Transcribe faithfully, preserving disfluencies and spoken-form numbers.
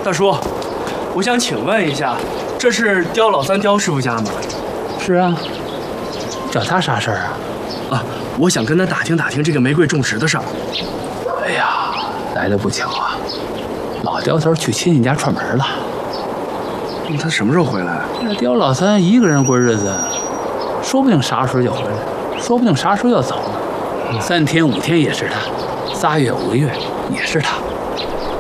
大叔，我想请问一下，这是刁老三刁师傅家吗？ 是啊，找他啥事儿啊？ 啊，我想跟他打听打听这个玫瑰种植的事儿。 哎呀，来的不巧啊，老刁头去亲戚家串门了。 那他什么时候回来？ 那刁老三一个人过日子，说不定啥时候就回来，说不定啥时候要走呢。三天五天也是他，仨月五个月也是他。